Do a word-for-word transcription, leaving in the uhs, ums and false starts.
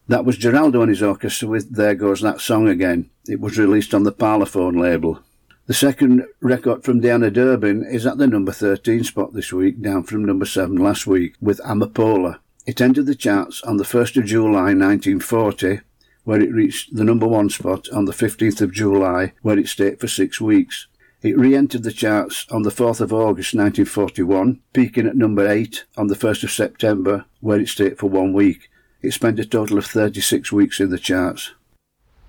That was Geraldo and his orchestra with There Goes That Song Again. It was released on the Parlophone label. The second record from Diana Durbin is at the number thirteen spot this week, down from number seven last week, with Amapola. It entered the charts on the first of July nineteen forty, where it reached the number one spot on the fifteenth of July, where it stayed for six weeks. It re-entered the charts on the fourth of August nineteen forty-one, peaking at number eight on the first of September, where it stayed for one week. It spent a total of thirty-six weeks in the charts.